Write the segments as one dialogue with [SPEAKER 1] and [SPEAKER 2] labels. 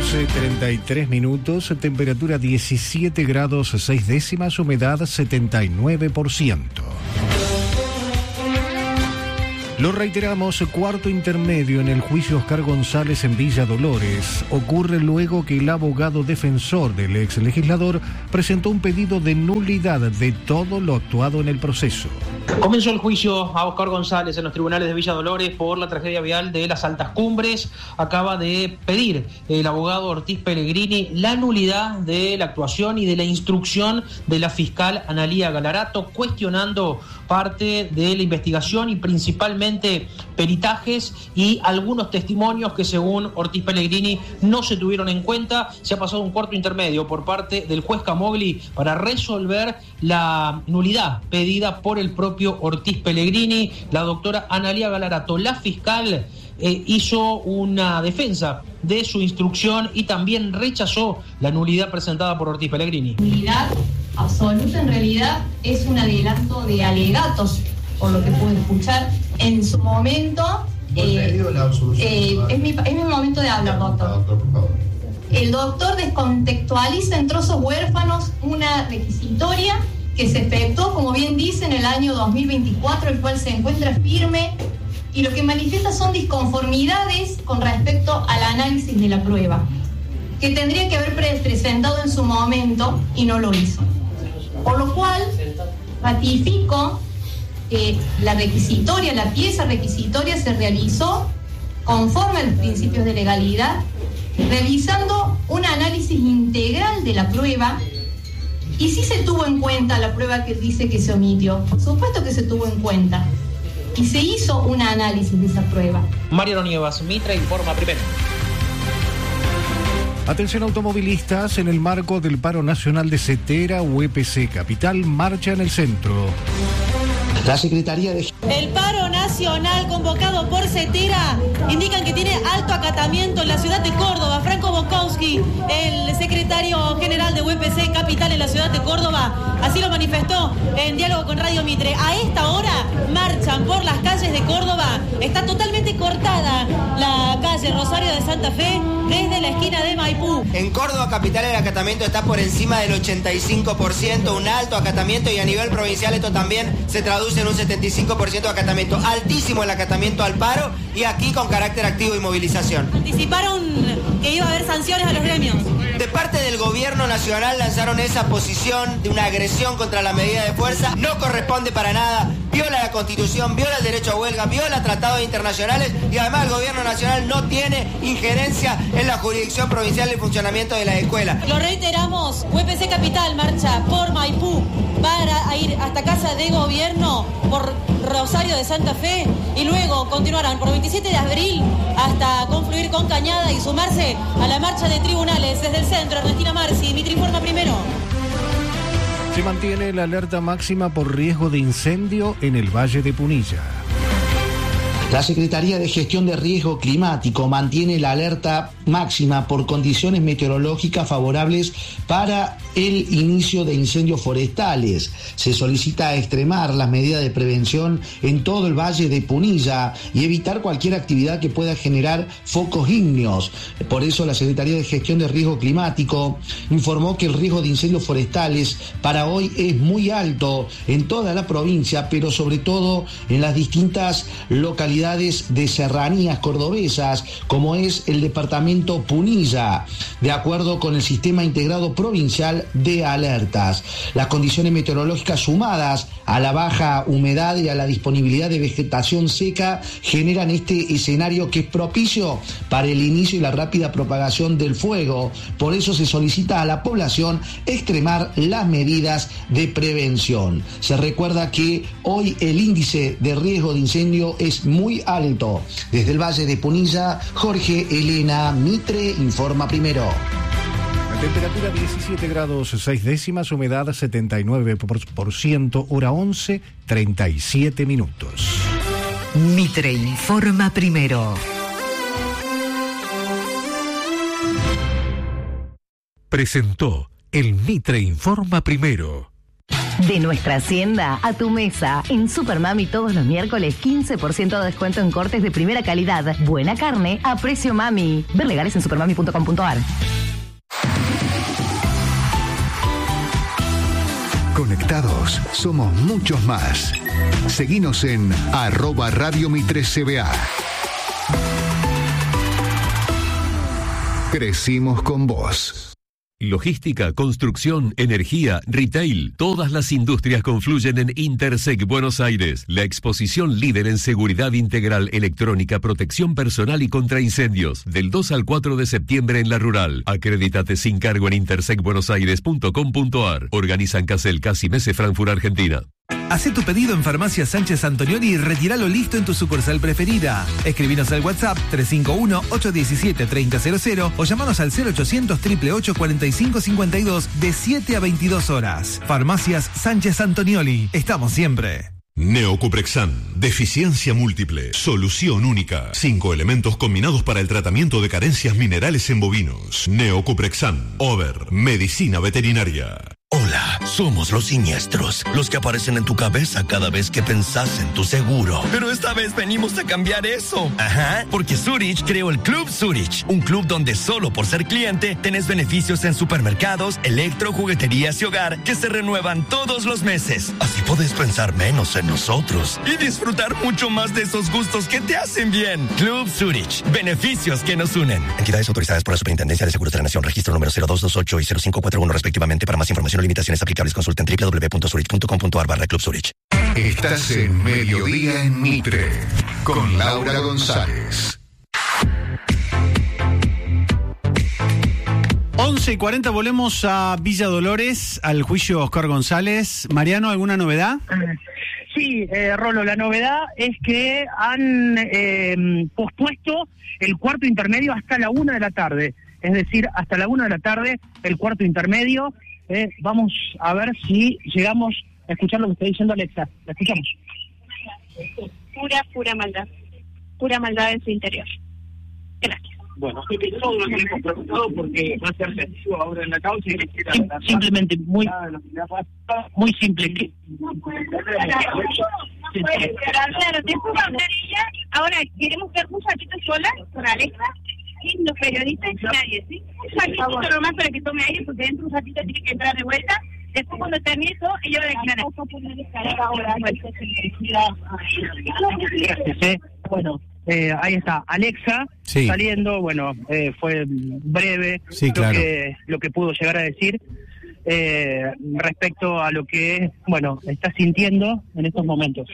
[SPEAKER 1] 11:33, temperatura 17 grados 6 décimas, humedad 79%. Lo reiteramos, cuarto intermedio en el juicio Oscar González en Villa Dolores. Ocurre luego que el abogado defensor del ex legislador presentó un pedido de nulidad de todo lo actuado en el proceso.
[SPEAKER 2] Comenzó el juicio a Oscar González en los tribunales de Villa Dolores por la tragedia vial de las Altas Cumbres. Acaba de pedir el abogado Ortiz Pellegrini la nulidad de la actuación y de la instrucción de la fiscal Analía Galarato, cuestionando parte de la investigación y principalmente peritajes y algunos testimonios que, según Ortiz Pellegrini, no se tuvieron en cuenta. Se ha pasado un cuarto intermedio por parte del juez Camogli para resolver la nulidad pedida por el propio Ortiz Pellegrini. La doctora Analía Galarato, la fiscal, hizo una defensa de su instrucción y también rechazó la nulidad presentada por Ortiz Pellegrini.
[SPEAKER 3] Nulidad absoluta en realidad es un adelanto de alegatos, por lo que pude escuchar en su momento. Es mi momento de hablar, doctor. Por favor. El doctor descontextualiza en trozos huérfanos una requisitoria que se efectuó, como bien dice, en el año 2024, el cual se encuentra firme, y lo que manifiesta son disconformidades con respecto al análisis de la prueba, que tendría que haber presentado en su momento y no lo hizo. Por lo cual, ratifico que la requisitoria, la pieza requisitoria se realizó conforme a los principios de legalidad, realizando un análisis integral de la prueba. Y sí se tuvo en cuenta la prueba que dice que se omitió. Por supuesto que se tuvo en cuenta. Y se hizo un análisis de esa prueba.
[SPEAKER 2] Mariano Nievas, Mitre informa primero.
[SPEAKER 1] Atención automovilistas, en el marco del paro nacional de Cetera, UPC Capital marcha en el centro.
[SPEAKER 4] La Secretaría de...
[SPEAKER 5] El paro nacional convocado por Cetera indican que tiene alto acatamiento en la ciudad de Córdoba. Franco Bokowski, el secretario general de UPC Capital en la ciudad de Córdoba, así lo manifestó en diálogo con Radio Mitre. A esta hora marchan por las calles de Córdoba. Está totalmente cortada la calle Rosario de Santa Fe desde la esquina de Maipú.
[SPEAKER 6] En Córdoba capital el acatamiento está por encima del 85%, un alto acatamiento, y a nivel provincial esto también se traduce en un 75% de acatamiento. Altísimo el acatamiento al paro, y aquí con carácter activo y movilización.
[SPEAKER 5] Anticiparon que iba a haber sanciones a los gremios.
[SPEAKER 6] De parte del gobierno nacional lanzaron esa posición de una agresión contra la medida de fuerza. No corresponde para nada, viola la Constitución, viola el derecho a huelga, viola tratados internacionales, y además el gobierno nacional no tiene injerencia en la jurisdicción provincial y el funcionamiento de las escuelas.
[SPEAKER 5] Lo reiteramos, UPC Capital marcha por Maipú para ir hasta Casa de Gobierno, por Rosario de Santa Fe, y luego continuarán por 27 de abril hasta confluir con Cañada y sumarse a la marcha de tribunales. Desde el centro, Ernestina Marci, Mitre informa primero.
[SPEAKER 1] Se mantiene la alerta máxima por riesgo de incendio en el Valle de Punilla.
[SPEAKER 4] La Secretaría de Gestión de Riesgo Climático mantiene la alerta máxima por condiciones meteorológicas favorables para el inicio de incendios forestales. Se solicita extremar las medidas de prevención en todo el Valle de Punilla y evitar cualquier actividad que pueda generar focos ígneos. Por eso la Secretaría de Gestión de Riesgo Climático informó que el riesgo de incendios forestales para hoy es muy alto en toda la provincia, pero sobre todo en las distintas localidades de serranías cordobesas, como es el departamento Punilla, de acuerdo con el Sistema Integrado Provincial de Alertas. Las condiciones meteorológicas sumadas a la baja humedad y a la disponibilidad de vegetación seca generan este escenario que es propicio para el inicio y la rápida propagación del fuego. Por eso se solicita a la población extremar las medidas de prevención. Se recuerda que hoy el índice de riesgo de incendio es muy alto. Desde el Valle de Punilla, Jorge Elena, Mitre informa primero.
[SPEAKER 1] La temperatura 17 grados 6 décimas, humedad 79%, hora 11:37 minutos.
[SPEAKER 7] Mitre informa primero.
[SPEAKER 8] Presentó el Mitre informa primero. De nuestra hacienda a tu mesa. En Supermami todos los miércoles 15% de descuento en cortes de primera calidad. Buena carne a precio mami. Ver legales en supermami.com.ar.
[SPEAKER 9] Conectados, somos muchos más. Seguinos en @Radio Mi3 CBA. Crecimos con vos.
[SPEAKER 10] Logística, construcción, energía, retail. Todas las industrias confluyen en Intersec Buenos Aires, la exposición líder en seguridad integral electrónica, protección personal y contra incendios. Del 2 al 4 de septiembre en La Rural. Acredítate sin cargo en intersecbuenosaires.com.ar. Organizan Casel, Casi Mese, Frankfurt, Argentina.
[SPEAKER 11] Hacé tu pedido en Farmacia Sánchez Antonioli y retíralo listo en tu sucursal preferida. Escribinos al WhatsApp 351-817-3000 o llamanos al 0800-888-4552 de 7 a 22 horas. Farmacias Sánchez Antonioli. Estamos siempre.
[SPEAKER 12] Neocuprexan, deficiencia múltiple, solución única. 5 elementos combinados para el tratamiento de carencias minerales en bovinos. Neocuprexan, Over, medicina veterinaria.
[SPEAKER 13] Hola, somos los siniestros, los que aparecen en tu cabeza cada vez que pensás en tu seguro. Pero esta vez venimos a cambiar eso. Ajá, porque Zurich creó el Club Zurich, un club donde solo por ser cliente tenés beneficios en supermercados, electro, jugueterías y hogar que se renuevan todos los meses. Así podés pensar menos en nosotros y disfrutar mucho más de esos gustos que te hacen bien. Club Zurich, beneficios que nos unen. Entidades autorizadas por la Superintendencia de Seguros de la Nación, registro número 0228 y 0541 respectivamente. Para más información o limitaciones aplicables, consulten www.zurich.com.ar/Club Zurich.
[SPEAKER 9] Estás en Mediodía en Mitre con Laura González.
[SPEAKER 14] 11:40, volvemos a Villa Dolores, al juicio Oscar González. Mariano, ¿alguna novedad?
[SPEAKER 15] Sí, Rolo, la novedad es que han pospuesto el cuarto intermedio hasta la 1 de la tarde. Es decir, hasta la 1 de la tarde, el cuarto intermedio. Vamos a ver si llegamos a escuchar lo que está diciendo Alexa. La escuchamos.
[SPEAKER 16] Pura maldad en su interior. Gracias.
[SPEAKER 15] Bueno, todo lo que le hemos preguntado porque va a ser sencillo ahora en la causa y simplemente muy simple.
[SPEAKER 16] Claro, después va a hablar ella. Ahora queremos ver un ratito sola con Alexa, sin los periodistas y nadie, ¿sí? Un ratito nomás para que tome aire, porque dentro de un ratito tiene que entrar de vuelta. Después cuando termine eso, ella va a declarar.
[SPEAKER 15] Gracias, Bueno, ahí está Alexa saliendo. Bueno, fue breve lo que pudo llegar a decir respecto a lo que está sintiendo en estos momentos.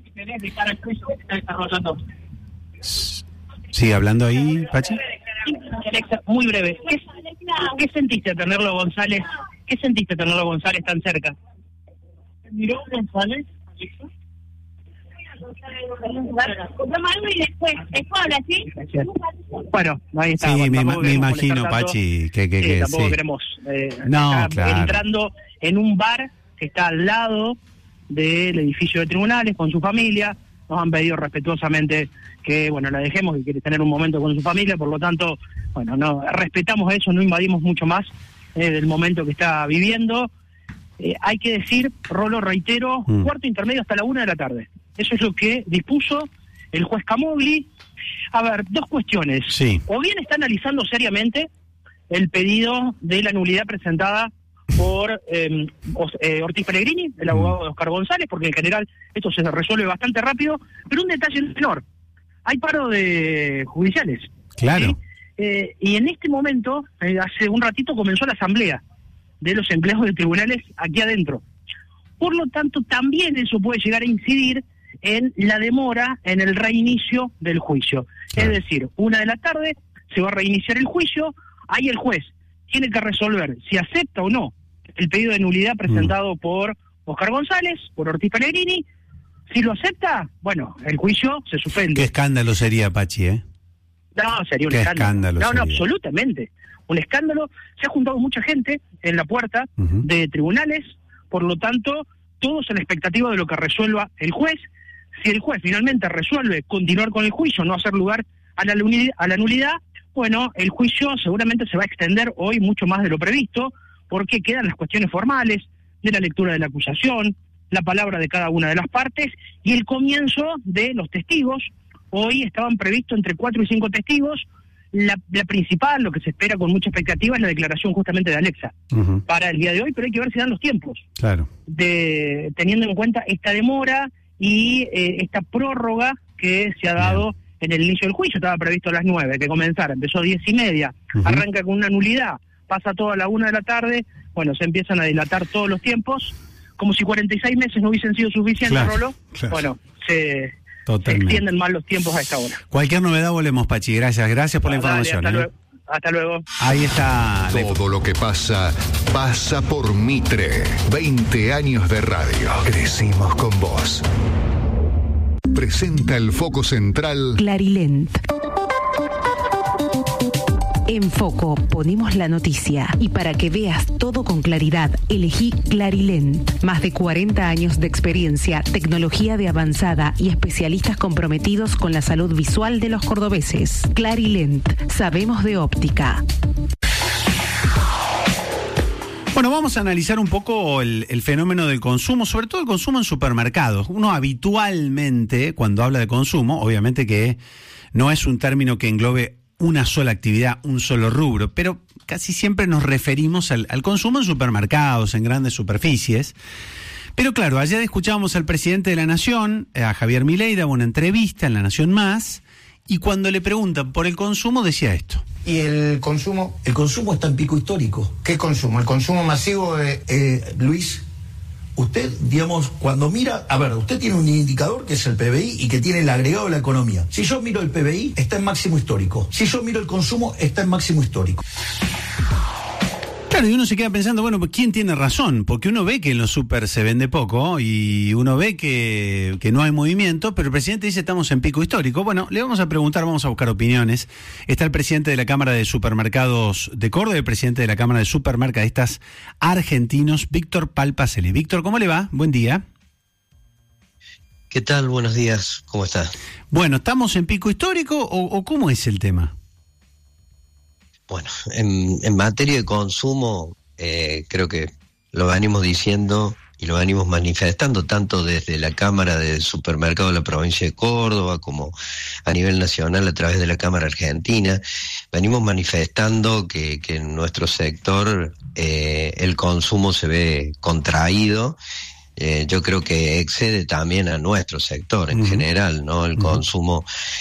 [SPEAKER 14] Sí, hablando ahí, Pachi.
[SPEAKER 15] Alexa, muy breve. ¿Qué sentiste tenerlo González? ¿Qué sentiste tenerlo González tan cerca?
[SPEAKER 16] ¿Miró González? Y después habla, ¿sí?
[SPEAKER 15] Bueno, ahí está.
[SPEAKER 14] Sí, me imagino, Pachi, que
[SPEAKER 15] tampoco queremos entrando en un bar que está al lado del edificio de tribunales con su familia. Nos han pedido respetuosamente que, la dejemos, que quiere tener un momento con su familia, por lo tanto, no respetamos eso, no invadimos mucho más del momento que está viviendo. Hay que decir, Rolo, reitero, cuarto intermedio hasta la 1 de la tarde. Eso es lo que dispuso el juez Camogli. A ver, dos cuestiones.
[SPEAKER 14] Sí.
[SPEAKER 15] O bien está analizando seriamente el pedido de la nulidad presentada por Ortiz Pellegrini, el abogado de Oscar González, porque en general esto se resuelve bastante rápido, pero un detalle menor. Hay paro de judiciales.
[SPEAKER 14] Claro.
[SPEAKER 15] ¿Sí? Y en este momento, hace un ratito comenzó la asamblea de los empleados de tribunales aquí adentro. Por lo tanto, también eso puede llegar a incidir en la demora en el reinicio del juicio. Claro. Es decir, 1 de la tarde se va a reiniciar el juicio, ahí el juez tiene que resolver si acepta o no el pedido de nulidad presentado por Oscar González, por Ortiz Pellegrini. Si lo acepta, el juicio se suspende.
[SPEAKER 14] Qué escándalo sería, Pachi,
[SPEAKER 15] No, sería un escándalo. No, absolutamente. Un escándalo. Se ha juntado mucha gente en la puerta de tribunales, por lo tanto, todos en la expectativa de lo que resuelva el juez. Si el juez finalmente resuelve continuar con el juicio, no hacer lugar a la nulidad, el juicio seguramente se va a extender hoy mucho más de lo previsto, porque quedan las cuestiones formales, de la lectura de la acusación, la palabra de cada una de las partes y el comienzo de los testigos. Hoy estaban previstos entre 4 y 5 testigos. La principal, lo que se espera con mucha expectativa, es la declaración justamente de Alexa para el día de hoy, pero hay que ver si dan los tiempos.
[SPEAKER 14] Claro.
[SPEAKER 15] Teniendo en cuenta esta demora y esta prórroga que se ha dado en el inicio del juicio. Estaba previsto a las 9 que comenzara, empezó 10:30, arranca con una nulidad, pasa toda la 1 de la tarde, bueno, se empiezan a dilatar todos los tiempos, como si 46 meses no hubiesen sido suficientes, Rolo. Bueno, se extienden más los tiempos a esta hora.
[SPEAKER 14] Cualquier novedad volvemos, Pachi. Gracias por la información.
[SPEAKER 15] Hasta luego.
[SPEAKER 14] Ahí está.
[SPEAKER 9] Todo lo que pasa, pasa por Mitre. 20 años de radio. Crecimos con vos. Presenta el foco central
[SPEAKER 7] Clarilent. En Foco ponemos la noticia y para que veas todo con claridad, elegí Clarilent. Más de 40 años de experiencia, tecnología de avanzada y especialistas comprometidos con la salud visual de los cordobeses. Clarilent, sabemos de óptica.
[SPEAKER 14] Bueno, vamos a analizar un poco el fenómeno del consumo, sobre todo el consumo en supermercados. Uno habitualmente, cuando habla de consumo, obviamente que no es un término que englobe una sola actividad, un solo rubro, pero casi siempre nos referimos al consumo en supermercados, en grandes superficies. Pero claro, ayer escuchábamos al presidente de la Nación, a Javier Milei, daba una entrevista en La Nación Más, y cuando le preguntan por el consumo decía esto.
[SPEAKER 17] ¿Y el consumo está en pico histórico? ¿Qué consumo? El consumo masivo, Luis. Usted, digamos, cuando mira, a ver, usted tiene un indicador que es el PBI y que tiene el agregado de la economía. Si yo miro el PBI, está en máximo histórico. Si yo miro el consumo, está en máximo histórico.
[SPEAKER 14] Claro, y uno se queda pensando, bueno, ¿quién tiene razón? Porque uno ve que en los super se vende poco y uno ve que no hay movimiento, pero el presidente dice estamos en pico histórico. Bueno, le vamos a preguntar, vamos a buscar opiniones. Está el presidente de la Cámara de Supermercados de Córdoba, el presidente de la Cámara de Supermercadistas Argentinos, Víctor Palpaceli. Víctor, ¿cómo le va? Buen día.
[SPEAKER 18] ¿Qué tal? Buenos días. ¿Cómo está?
[SPEAKER 14] Bueno, ¿estamos en pico histórico o cómo es el tema?
[SPEAKER 18] Bueno, en materia de consumo, creo que lo venimos diciendo y lo venimos manifestando tanto desde la Cámara de Supermercados de la provincia de Córdoba como a nivel nacional a través de la Cámara Argentina. Venimos manifestando que en nuestro sector el consumo se ve contraído. Yo creo que excede también a nuestro sector en general, ¿no? El consumo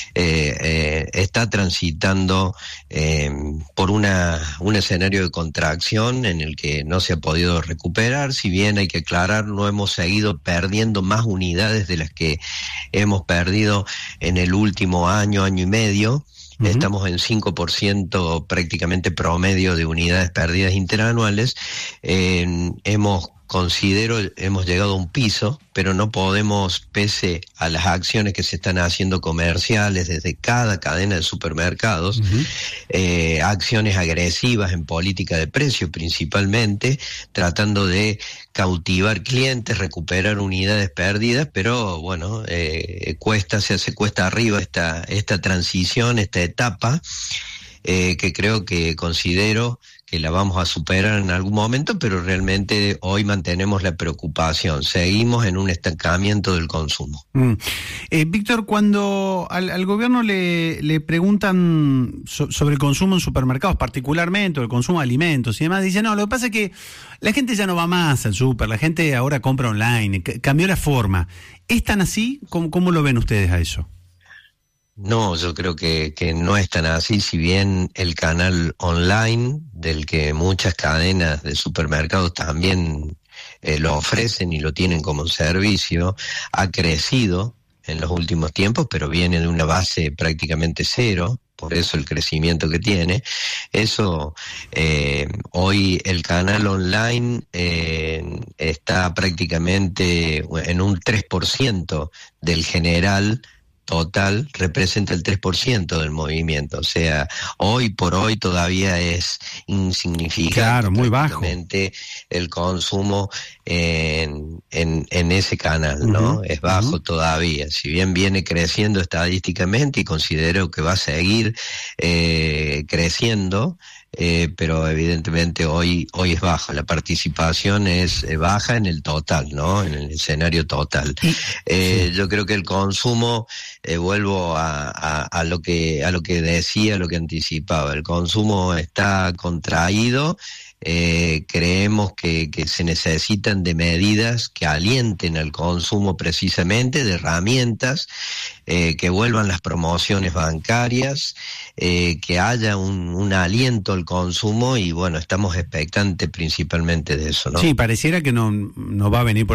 [SPEAKER 18] está transitando por un escenario de contracción en el que no se ha podido recuperar. Si bien hay que aclarar, no hemos seguido perdiendo más unidades de las que hemos perdido en el último año y medio. Estamos en 5% prácticamente promedio de unidades perdidas interanuales. Hemos llegado a un piso, pero no podemos, pese a las acciones que se están haciendo comerciales desde cada cadena de supermercados, acciones agresivas en política de precio principalmente, tratando de cautivar clientes, recuperar unidades perdidas, pero bueno, se hace cuesta arriba esta transición, esta etapa, que considero que la vamos a superar en algún momento, pero realmente hoy mantenemos la preocupación. Seguimos en un estancamiento del consumo.
[SPEAKER 14] Víctor, cuando al gobierno le preguntan sobre el consumo en supermercados particularmente, o el consumo de alimentos y demás, dice, no, lo que pasa es que la gente ya no va más al súper, la gente ahora compra online, cambió la forma. ¿Es tan así? ¿Cómo lo ven ustedes a eso?
[SPEAKER 18] No, yo creo que no es tan así, si bien el canal online, del que muchas cadenas de supermercados también lo ofrecen y lo tienen como servicio, ha crecido en los últimos tiempos, pero viene de una base prácticamente cero, por eso el crecimiento que tiene. Eso, hoy el canal online está prácticamente en un 3% del general total, representa el 3% del movimiento, o sea, hoy por hoy todavía es insignificante.
[SPEAKER 14] Claro, muy bajo.
[SPEAKER 18] El consumo en ese canal, ¿no? Es bajo todavía, si bien viene creciendo estadísticamente y considero que va a seguir creciendo, pero evidentemente hoy es baja, la participación es baja en el total, ¿no? En el escenario total. Yo creo que el consumo, vuelvo a lo que decía, lo que anticipaba, el consumo está contraído. Creemos que se necesitan de medidas que alienten al consumo, precisamente de herramientas, que vuelvan las promociones bancarias, que haya un aliento al consumo, y bueno, estamos expectantes principalmente de eso, ¿no?
[SPEAKER 14] Sí, pareciera que no va a venir por